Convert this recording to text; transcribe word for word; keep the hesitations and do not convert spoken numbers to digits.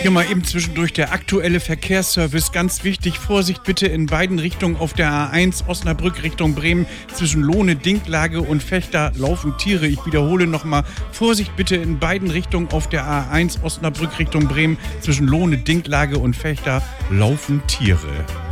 Hier mal eben zwischendurch der aktuelle Verkehrsservice. Ganz wichtig, Vorsicht bitte in beiden Richtungen auf der A eins Osnabrück Richtung Bremen. Zwischen Lohne, Dinklage und Fechter laufen Tiere. Ich wiederhole nochmal, Vorsicht bitte in beiden Richtungen auf der A eins Osnabrück Richtung Bremen. Zwischen Lohne, Dinklage und Fechter laufen Tiere.